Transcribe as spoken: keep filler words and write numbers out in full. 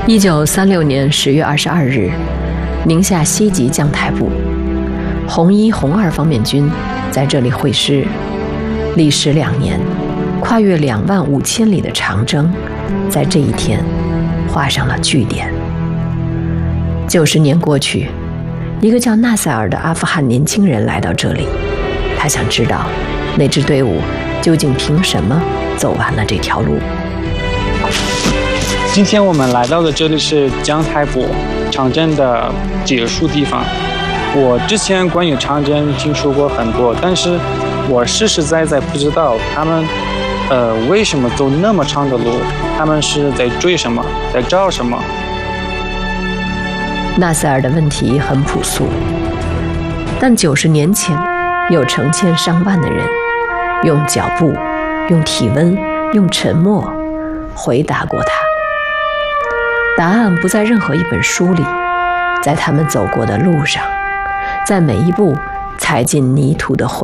一九三六年十月二十二日，宁夏西吉将台部红一、红二方面军在这里会师，历时两年，跨越两万五千里的长征，在这一天画上了句点。九十年过去，一个叫纳赛尔的阿富汗年轻人来到这里，他想知道那支队伍究竟凭什么走完了这条路。 今天我们来到的这里是江台部长征的结束地方。我之前关于长征听说过很多，但是我实实在在不知道他们呃为什么走那么长的路，他们是在追什么，在找什么。 纳赛尔的问题很朴素，但九十年前有成千上万的人用脚步、用体温、用沉默回答过他。答案不在任何一本书里，在他们走过的路上，在每一步踩进泥土的回